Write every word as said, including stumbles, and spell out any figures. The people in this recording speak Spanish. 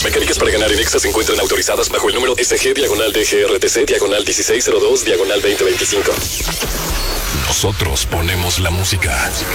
Mecánicas para ganar en Exa se encuentran autorizadas bajo el número S G diagonal D G R T C diagonal dieciséis cero dos diagonal veinte veinticinco. Nosotros ponemos la música.